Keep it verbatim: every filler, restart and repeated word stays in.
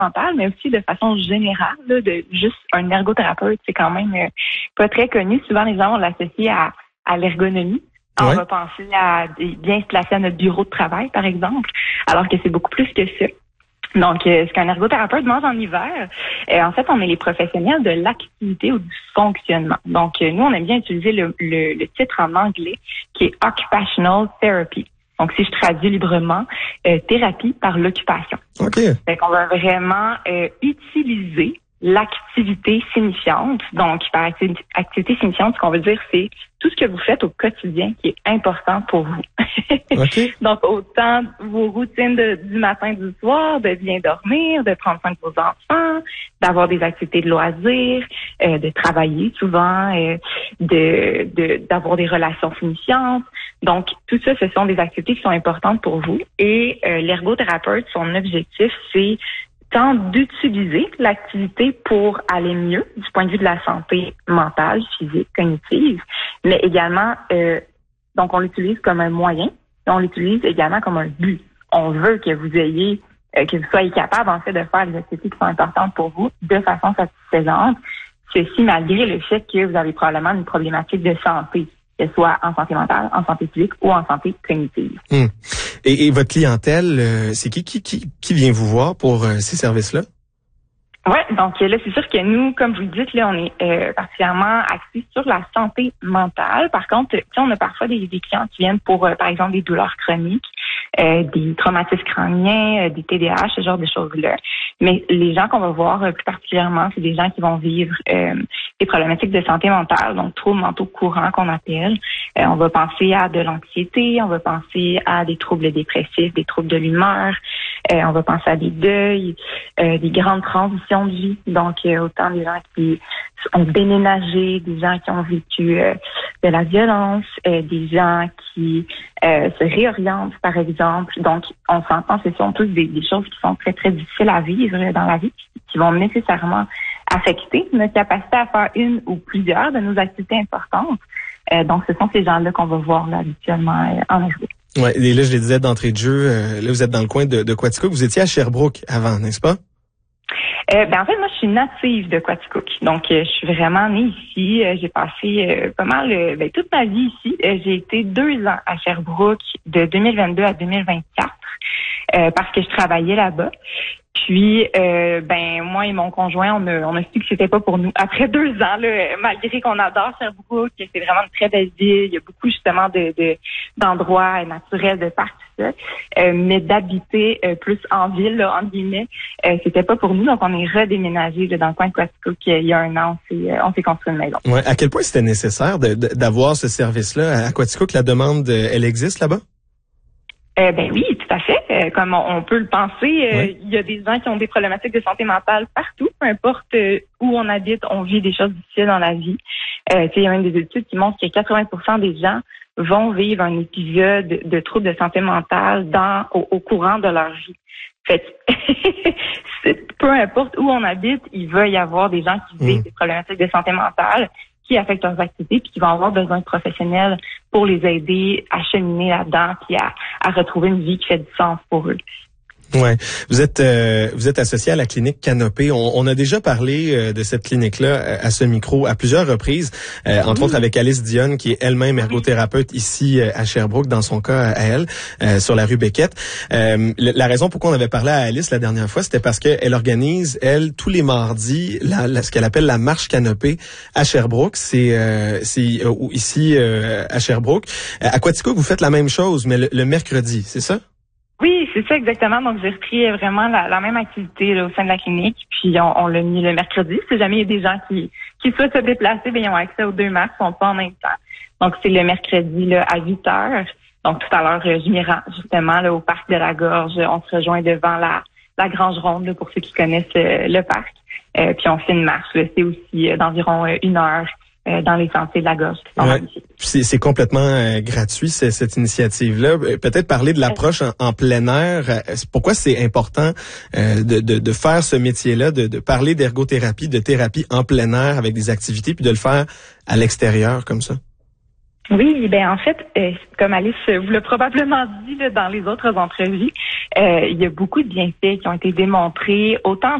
mentale, mais aussi de façon générale, là, de juste un ergothérapeute, c'est quand même euh, pas très connu. Souvent, les gens, on l'associe à, à l'ergonomie. Ouais. On va penser à bien se placer à notre bureau de travail, par exemple, alors que c'est beaucoup plus que ça. Donc, euh, ce qu'un ergothérapeute mange en hiver, euh, en fait, on est les professionnels de l'activité ou du fonctionnement. Donc, euh, nous, on aime bien utiliser le, le, le titre en anglais qui est Occupational Therapy. Donc, si je traduis librement, euh, thérapie par l'occupation. OK. Fait qu'on va vraiment euh, utiliser l'activité signifiante. Donc, par activité, activité signifiante, ce qu'on veut dire, c'est tout ce que vous faites au quotidien qui est important pour vous. Okay. Donc, autant vos routines de, du matin, du soir, de bien dormir, de prendre soin de vos enfants, d'avoir des activités de loisirs, euh, de travailler souvent, euh, de, de d'avoir des relations signifiantes. Donc, tout ça, ce sont des activités qui sont importantes pour vous. Et euh, l'ergothérapeute, son objectif, c'est tant d'utiliser l'activité pour aller mieux du point de vue de la santé mentale, physique, cognitive, mais également, euh, donc on l'utilise comme un moyen, on l'utilise également comme un but. On veut que vous ayez, euh, que vous soyez capable en fait de faire les activités qui sont importantes pour vous de façon satisfaisante, ceci malgré le fait que vous avez probablement une problématique de santé, que ce soit en santé mentale, en santé physique ou en santé cognitive. Hum. Et, et votre clientèle, euh, c'est qui, qui qui qui vient vous voir pour euh, ces services-là? Ouais, donc là, c'est sûr que nous, comme vous le dites, là, on est euh, particulièrement axés sur la santé mentale. Par contre, on a parfois des, des clients qui viennent pour, euh, par exemple, des douleurs chroniques, euh, des traumatismes crâniens, euh, des T D A H, ce genre de choses-là. Mais les gens qu'on va voir euh, plus particulièrement, c'est des gens qui vont vivre euh, des problématiques de santé mentale, donc troubles mentaux courants qu'on appelle. Euh, on va penser à de l'anxiété, on va penser à des troubles dépressifs, des troubles de l'humeur, euh, on va penser à des deuils, euh, des grandes transitions de vie. Donc, euh, autant des gens qui ont déménagé, des gens qui ont vécu euh, de la violence, euh, des gens qui euh, se réorientent, par exemple. Donc, on s'entend, ce sont tous des, des choses qui sont très, très difficiles à vivre dans la vie, qui vont nécessairement affecter notre capacité à faire une ou plusieurs de nos activités importantes. Euh, donc, ce sont ces gens-là qu'on va voir là, habituellement euh, en ergo. Ouais, et là, je les disais d'entrée de jeu, euh, là, vous êtes dans le coin de, de Quaticook. Vous étiez à Sherbrooke avant, n'est-ce pas? Euh, ben en fait, moi, je suis native de Quaticook. Donc, euh, je suis vraiment née ici. Euh, j'ai passé euh, pas mal euh, ben, toute ma vie ici. Euh, j'ai été deux ans à Sherbrooke de deux mille vingt-deux à deux mille vingt-quatre euh, parce que je travaillais là-bas. Puis, euh, ben moi et mon conjoint, on a, on a su que c'était pas pour nous. Après deux ans, là, malgré qu'on adore Sherbrooke, c'est vraiment une très belle ville. Il y a beaucoup justement de, de d'endroits naturels, de parcs, tout ça. Euh, mais d'habiter euh, plus en ville, là, entre guillemets, euh, c'était pas pour nous. Donc, on est redéménagé là, dans le coin de Quaticook il y a un an. On s'est, on s'est construit une maison. Ouais. À quel point c'était nécessaire de, de, d'avoir ce service-là à Quaticook? La demande, elle existe là-bas? Euh, ben oui, tout à fait. Euh, comme on, on peut le penser, euh, oui. Il y a des gens qui ont des problématiques de santé mentale partout, peu importe euh, où on habite, on vit des choses difficiles dans la vie. Euh, il y a même des études qui montrent que quatre-vingts pour cent des gens vont vivre un épisode de, de troubles de santé mentale dans au, au courant de leur vie. Fait peu importe où on habite, il va y avoir des gens qui vivent mmh. des problématiques de santé mentale qui affectent leurs activités puis qui vont avoir besoin de professionnels pour les aider à cheminer là-dedans puis à, à retrouver une vie qui fait du sens pour eux. Ouais, vous êtes euh, vous êtes associé à la clinique Canopée. On, on a déjà parlé euh, de cette clinique-là euh, à ce micro à plusieurs reprises, euh, entre mmh. autres avec Alice Dionne, qui est elle-même ergothérapeute ici euh, à Sherbrooke, dans son cas à elle, euh, sur la rue Beckett. Euh, la raison pourquoi on avait parlé à Alice la dernière fois, c'était parce qu'elle organise, elle, tous les mardis, la, la, ce qu'elle appelle la marche Canopée à Sherbrooke. C'est euh, c'est euh, ici euh, à Sherbrooke. À Quaticook, vous faites la même chose, mais le, le mercredi, c'est ça? Oui, c'est ça exactement. Donc, j'ai repris vraiment la, la même activité là, au sein de la clinique, puis on, on l'a mis le mercredi. Si jamais il y a des gens qui, qui souhaitent se déplacer, bien, ils ont accès aux deux marches, ils sont pas en même temps. Donc, c'est le mercredi là, à huit heures. Donc, tout à l'heure, je m'y rends justement là, au parc de la Gorge. On se rejoint devant la, la Grange Ronde, là, pour ceux qui connaissent euh, le parc. Euh, puis, on fait une marche. Là, c'est aussi euh, d'environ euh, une heure. Euh, dans les sentiers de la Gorge. Ouais. C'est, c'est complètement euh, gratuit, c'est, cette initiative-là. Peut-être parler de l'approche en, en plein air. Pourquoi c'est important euh, de, de, de faire ce métier-là, de, de parler d'ergothérapie, de thérapie en plein air avec des activités, puis de le faire à l'extérieur comme ça? Oui, ben en fait, euh, comme Alice vous l'a probablement dit là, dans les autres entrevues, euh, il y a beaucoup de bienfaits qui ont été démontrés, autant